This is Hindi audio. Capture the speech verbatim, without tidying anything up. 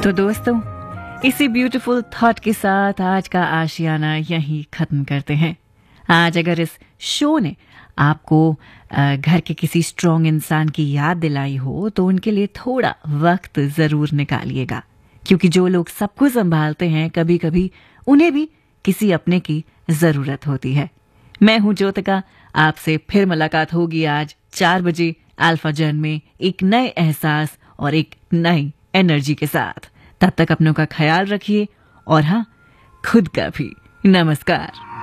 तो दोस्तों, इसी ब्यूटीफुल थॉट के साथ आज का आशियाना यहीं खत्म करते हैं। आज अगर इस शो ने आपको घर के किसी स्ट्रॉन्ग इंसान की याद दिलाई हो तो उनके लिए थोड़ा वक्त जरूर निकालिएगा, क्योंकि जो लोग सबको संभालते हैं कभी कभी उन्हें भी किसी अपने की जरूरत होती है। मैं हूं ज्योतिका, आपसे फिर मुलाकात होगी आज चार बजे अल्फा जन में एक नए एहसास और एक नई एनर्जी के साथ। तब तक अपनों का ख्याल रखिए और हाँ, खुद का भी। नमस्कार।